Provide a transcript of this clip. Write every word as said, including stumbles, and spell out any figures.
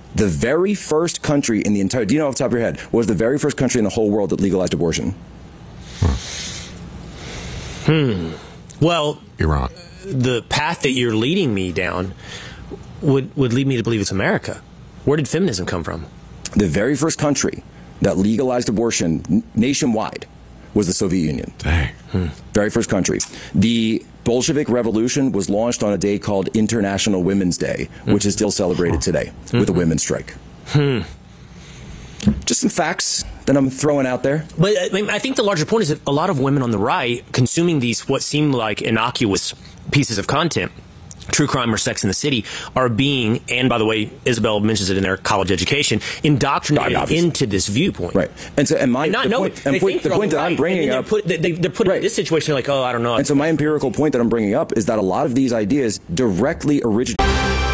The very first country in the entire, do you know off the top of your head, was the very first country in the whole world that legalized abortion? Hmm. Well, Iran. The path that you're leading me down would, would lead me to believe it's America. Where did feminism come from? The very first country that legalized abortion nationwide was the Soviet Union. Dang. Hmm. Very first country. The Bolshevik Revolution was launched on a day called International Women's Day, mm. which is still celebrated today mm-hmm. with a women's strike. Hmm. Just some facts that I'm throwing out there. But I, mean, I think the larger point is that a lot of women on the right consuming these what seem like innocuous pieces of content, true crime or Sex in the City, are being, and by the way, Isabel mentions it in their college education, indoctrinated no, into this viewpoint. Right. And so, and my and not the know point, it. and They point, think the point that right, I'm bringing they're up, put, they, they're put right. in this situation like, oh, I don't know. And so my empirical point that I'm bringing up is that a lot of these ideas directly originate.